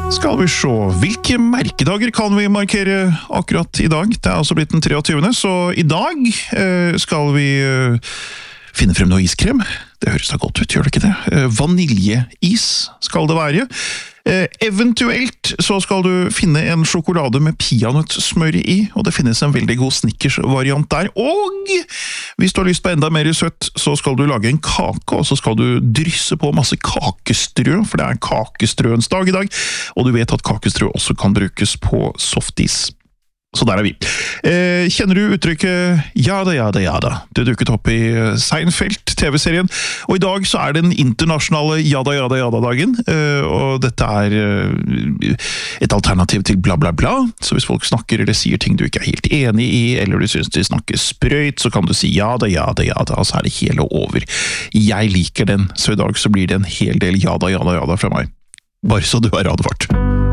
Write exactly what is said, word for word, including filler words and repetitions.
Skal vi se, hvilke merkedager kan vi markere akkurat i dag? Det er altså blitt den treogtyvende, så i dag eh, skal vi eh, finne frem noe iskrem. Det høres da godt ut, gjør det ikke det? Eh, vaniljeis skal det være. Eh, eventuelt så skal du finne en sjokolade med peanøttsmør i, og det finnes en veldig god Snickers-variant der. Og hvis du har lyst på enda mer søtt, så skal du lage en kake, og så skal du drysse på masse kakestrø, for det er kakestrøens dag i dag, og du vet at kakestrø også kan brukes på softis. Så der er vi. Eh, kjenner du uttrykket «Jada, jada, jada»? Det dukket opp i Seinfeld, T V-serien, og i dag så er den internasjonale «Jada, jada, jada»-dagen, eh, og dette er eh, et alternativ til bla bla bla, så hvis folk snakker eller sier ting du ikke er helt enig i, eller du synes de snakker sprøyt, så kan du si «Jada, jada, jada», og så er det hele over. Jeg liker den, så i dag så blir det en hel del «Jada, jada, jada» fra meg. Bare så du er advart.